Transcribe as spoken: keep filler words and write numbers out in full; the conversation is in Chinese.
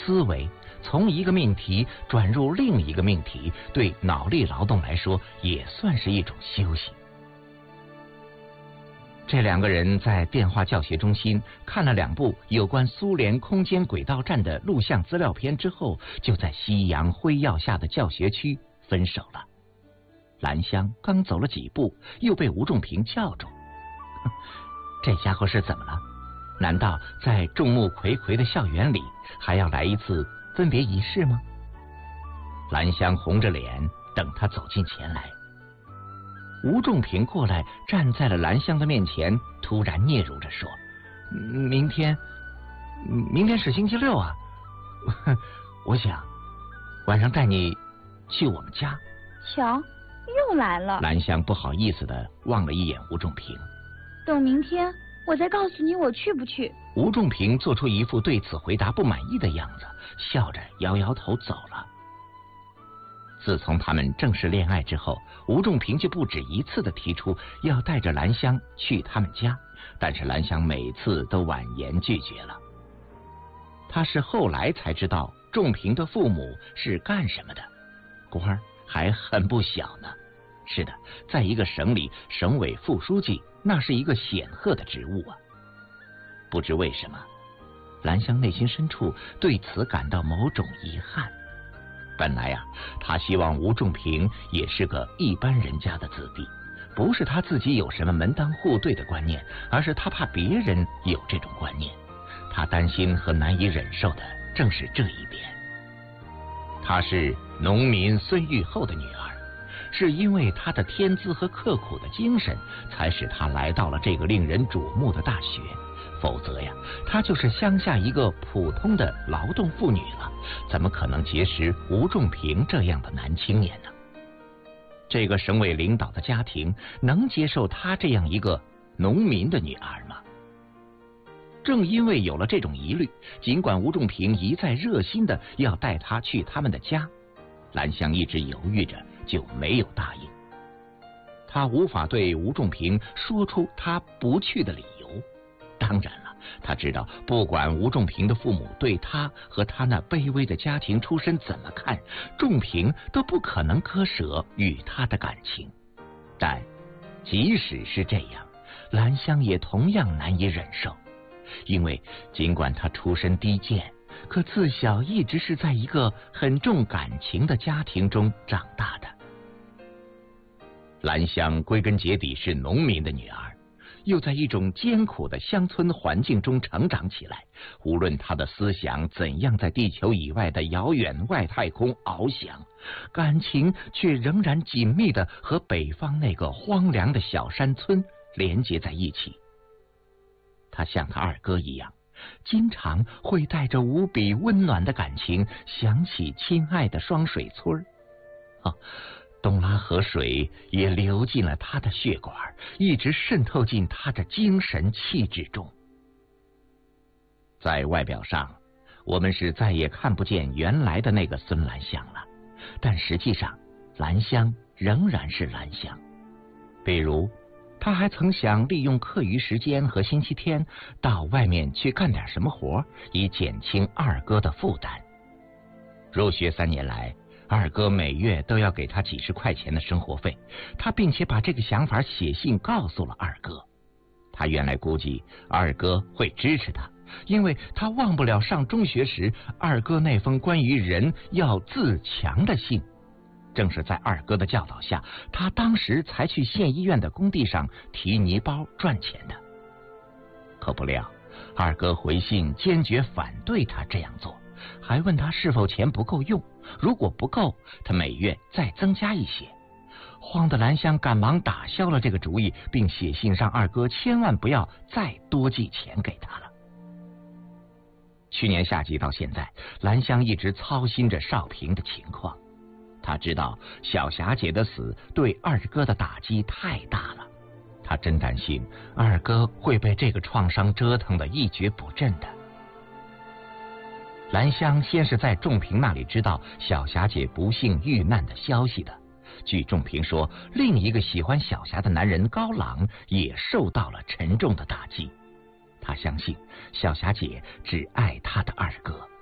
思维，从一个命题转入另一个命题，对脑力劳动来说也算是一种休息。这两个人在电话教学中心看了两部有关苏联空间轨道站的录像资料片之后，就在夕阳辉耀下的教学区分手了。兰香刚走了几步，又被吴仲平叫住。这家伙是怎么了？难道在众目睽睽的校园里还要来一次分别仪式吗？兰香红着脸等他走近前来。吴仲平过来站在了兰香的面前，突然嗫嚅着说：明天明天是星期六啊，我想晚上带你去我们家。 瞧，又来了。 兰香不好意思地望了一眼吴仲平。 等明天我再告诉你我去不去。 吴仲平做出一副对此回答不满意的样子，笑着摇摇头走了。自从他们正式恋爱之后，吴仲平就不止一次地提出要带着兰香去他们家，但是兰香每次都婉言拒绝了。他是后来才知道仲平的父母是干什么的，官儿还很不小呢。是的，在一个省里，省委副书记那是一个显赫的职务啊。不知为什么，兰香内心深处对此感到某种遗憾。本来啊，他希望吴仲平也是个一般人家的子弟，不是他自己有什么门当户对的观念，而是他怕别人有这种观念。他担心和难以忍受的正是这一点。她是农民孙玉厚的女儿，是因为她的天资和刻苦的精神，才使她来到了这个令人瞩目的大学。否则呀，她就是乡下一个普通的劳动妇女了，怎么可能结识吴仲平这样的男青年呢？这个省委领导的家庭能接受她这样一个农民的女儿吗？正因为有了这种疑虑，尽管吴仲平一再热心的要带她去他们的家，兰香一直犹豫着，就没有答应。她无法对吴仲平说出她不去的理由。当然了，他知道不管吴仲平的父母对他和他那卑微的家庭出身怎么看，仲平都不可能割舍与他的感情。但即使是这样，兰香也同样难以忍受，因为尽管他出身低贱，可自小一直是在一个很重感情的家庭中长大的。兰香归根结底是农民的女儿，又在一种艰苦的乡村环境中成长起来，无论他的思想怎样在地球以外的遥远外太空翱翔，感情却仍然紧密地和北方那个荒凉的小山村连接在一起。他像他二哥一样，经常会带着无比温暖的感情想起亲爱的双水村。啊，东拉河水也流进了他的血管，一直渗透进他的精神气质中。在外表上，我们是再也看不见原来的那个孙兰香了，但实际上，兰香仍然是兰香。比如，他还曾想利用课余时间和星期天到外面去干点什么活，以减轻二哥的负担。入学三年来，二哥每月都要给他几十块钱的生活费，他并且把这个想法写信告诉了二哥。他原来估计二哥会支持他，因为他忘不了上中学时二哥那封关于人要自强的信。正是在二哥的教导下，他当时才去县医院的工地上提泥包赚钱的。可不料，二哥回信坚决反对他这样做，还问他是否钱不够用，如果不够，他每月再增加一些。慌得兰香赶忙打消了这个主意，并写信让二哥千万不要再多寄钱给他了。去年夏季到现在，兰香一直操心着少平的情况。他知道小霞姐的死对二哥的打击太大了，他真担心二哥会被这个创伤折腾得一蹶不振的。兰香先是在仲平那里知道小霞姐不幸遇难的消息的。据仲平说，另一个喜欢小霞的男人高朗也受到了沉重的打击。他相信小霞姐只爱她的二哥。